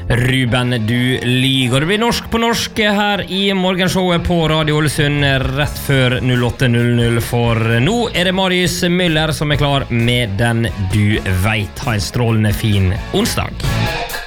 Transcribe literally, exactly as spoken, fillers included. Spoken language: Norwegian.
Ruben, du lyger. Det blir norsk på norsk her i morgenshowet på Radio Ålesund rett før åtte null null, for nå er det Marius Müller som er klar med den du vet. Ha en strålende fin onsdag.